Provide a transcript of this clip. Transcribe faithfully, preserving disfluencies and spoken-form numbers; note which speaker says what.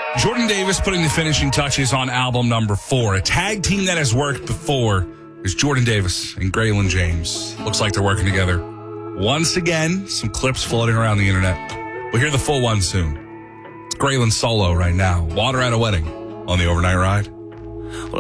Speaker 1: Jordan Davis putting the finishing touches on album number four. A tag team that has worked before is Jordan Davis and Graylin James. Looks like they're working together once again. Some clips floating around the internet. We'll hear the full one soon. It's Graylin solo right now. Water at a Wedding on the Overnight Ride.